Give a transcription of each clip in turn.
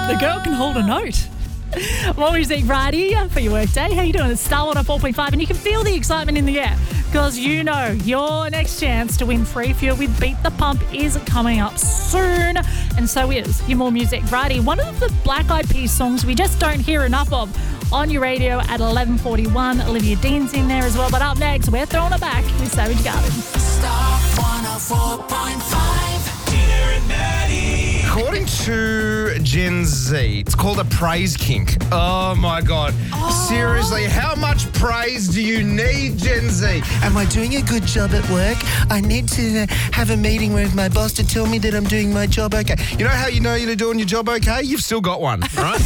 The girl can hold a note. More Music Variety for your workday. How you doing? It's Star 104.5, and you can feel the excitement in the air because you know your next chance to win free fuel with Beat the Pump is coming up soon, and so is your More Music Variety. One of the Black Eyed Peas songs we just don't hear enough of on your radio at 11:41. Olivia Dean's in there as well, but up next, we're throwing it back with Savage Garden. Star 104.5. Tina and Maddie. According to Gen Z, it's called a praise kink. Oh, my God. Seriously, how much praise do you need, Gen Z? Am I doing a good job at work? I need to have a meeting with my boss to tell me that I'm doing my job okay. You know how you know you're doing your job okay? You've still got one, right?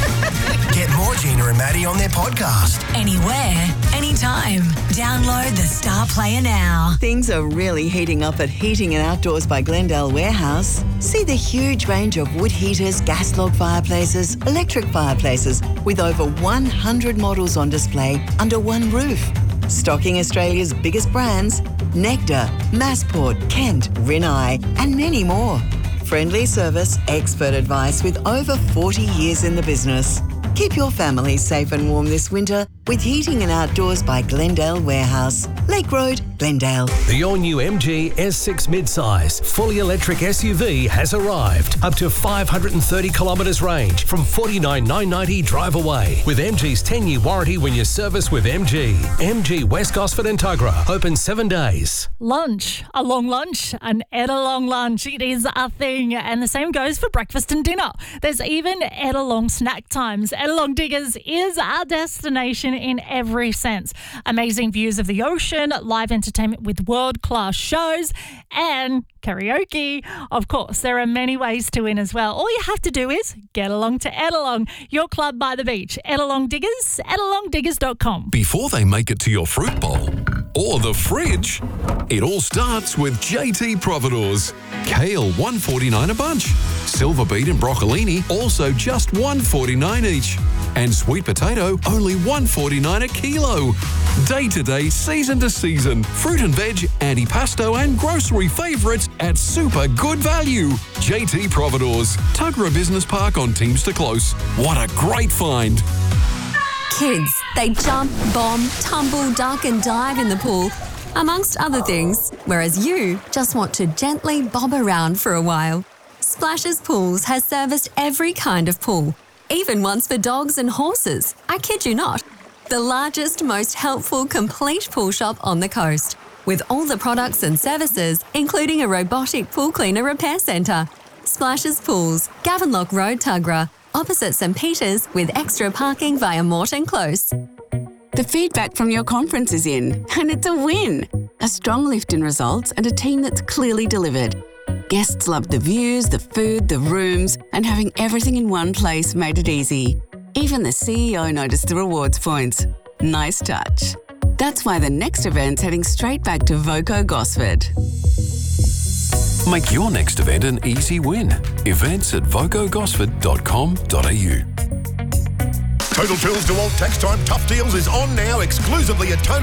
Get more Gina and Maddie on their podcast. Anywhere, anytime. Download the Star Player now. Things are really heating up at Heating and Outdoors by Glendale Warehouse. See the huge range of wood heaters, gas log fireplaces, electric fireplaces with over 100 models on display under one roof. Stocking Australia's biggest brands, Nectar, Massport, Kent, Rinnai and many more. Friendly service, expert advice with over 40 years in the business. Keep your family safe and warm this winter with Heating and Outdoors by Glendale Warehouse. Lake Road, Glendale. The all-new MG S6 midsize, fully electric SUV has arrived. Up to 530 kilometres range from $49,990 drive away. With MG's 10-year warranty when you service with MG. MG West Gosford and Tuggerah. Open 7 days. Lunch, a long lunch, an Edelong lunch. It is a thing, and the same goes for breakfast and dinner. There's even Edelong snack times. Edelong Diggers is our destination in every sense. Amazing views of the ocean, live entertainment with world-class shows, and karaoke. Of course, there are many ways to win as well. All you have to do is get along to Edelong, your club by the beach. Edelong Diggers, edelongdiggers.com. Before they make it to your fruit bowl or the fridge, it all starts with JT Providores. Kale, $1.49 a bunch. Silver beet and broccolini, also just $1.49 each. And sweet potato, only $1.49 a kilo. Day to day, season to season. Fruit and veg, antipasto and grocery favourites at super good value. JT Providores, Tuggerah Business Park on Teamster Close. What a great find. Kids, they jump, bomb, tumble, duck and dive in the pool, amongst other things, whereas you just want to gently bob around for a while. Splashes Pools has serviced every kind of pool, even ones for dogs and horses. I kid you not. The largest, most helpful, complete pool shop on the coast, with all the products and services, including a robotic pool cleaner repair centre. Splashes Pools, Gavenlock Road, Tuggerah, opposite St Peters, with extra parking via Morton Close. The feedback from your conference is in, and it's a win. A strong lift in results and a team that's clearly delivered. Guests loved the views, the food, the rooms, and having everything in one place made it easy. Even the CEO noticed the rewards points. Nice touch. That's why the next event's heading straight back to Voco Gosford. Make your next event an easy win. Events at vocogosford.com.au. Total Tools DeWalt Tax Time Tough Deals is on now exclusively at Total